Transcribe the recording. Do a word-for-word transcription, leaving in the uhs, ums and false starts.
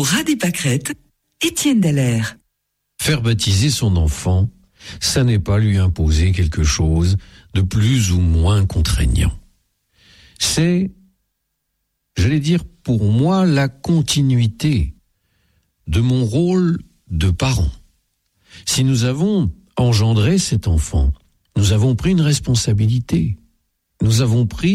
ras des pâquerettes, Étienne Dallaire. Faire baptiser son enfant, ça n'est pas lui imposer quelque chose de plus ou moins contraignant. C'est, j'allais dire pour moi, la continuité de mon rôle de parent. Si nous avons engendré cet enfant, nous avons pris une responsabilité. Nous avons pris